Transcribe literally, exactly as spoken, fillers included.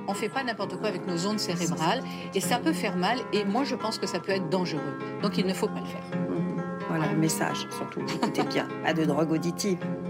on ne fait pas n'importe quoi avec nos ondes cérébrales et ça peut faire mal et moi je pense que ça peut être dangereux. Donc il ne faut pas le faire. Voilà le message, surtout écoutez bien, pas de drogue auditive.